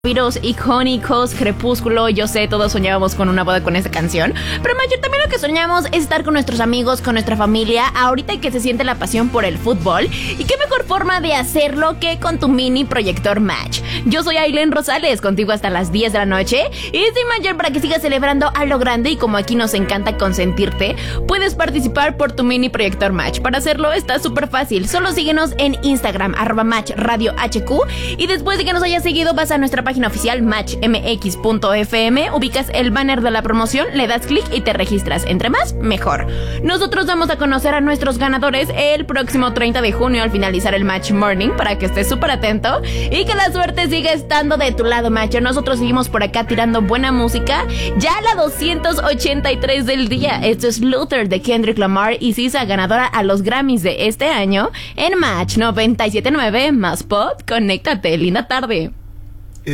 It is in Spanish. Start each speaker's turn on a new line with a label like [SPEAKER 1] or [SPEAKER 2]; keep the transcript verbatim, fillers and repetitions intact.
[SPEAKER 1] Virus icónicos, Crepúsculo, yo sé, todos soñábamos con una boda con esta canción, pero mayor también lo que soñamos es estar con nuestros amigos, con nuestra familia, ahorita que se siente la pasión por el fútbol, y qué mejor forma de hacerlo que con tu mini proyector Match. Yo soy Aileen Rosales, contigo hasta las diez de la noche, y soy mayor para que sigas celebrando a lo grande, y como aquí nos encanta consentirte, puedes participar por tu mini proyector Match. Para hacerlo está súper fácil, solo síguenos en Instagram, arroba Match Radio H Q, y después de que nos hayas seguido vas a nuestra página página oficial match m x punto f m, ubicas el banner de la promoción, le das clic y te registras. Entre más, mejor. Nosotros vamos a conocer a nuestros ganadores el próximo treinta de junio al finalizar el Match Morning, para que estés súper atento y que la suerte siga estando de tu lado, macho. Nosotros seguimos por acá tirando buena música, ya la doscientos ochenta y tres del día. Esto es Luther de Kendrick Lamar y S Z A, ganadora a los Grammys de este año en Match noventa y siete punto nueve más Pod. Conéctate, linda tarde.